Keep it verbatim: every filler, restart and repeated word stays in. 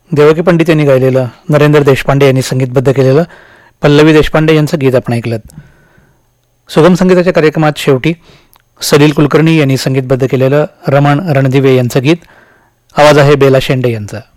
देवकी पंडित यांनी गायलेलं, नरेंद्र देशपांडे यांनी संगीतबद्ध केलेलं पल्लवी देशपांडे यांचं गीत आपण ऐकलं. सुगम संगीताच्या कार्यक्रमात शेवटी सलील कुलकर्णी यांनी संगीतबद्ध केलेलं रमण रणदिवे यांचं गीत, आवाज आहे बेला शेंडे यांचा.